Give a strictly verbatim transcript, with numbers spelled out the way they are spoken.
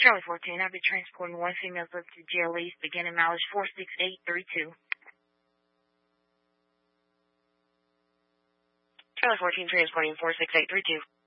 Charlie fourteen, I'll be transporting one female up to jail east, beginning mileage four six eight three two. Charlie fourteen, transporting four six eight three two.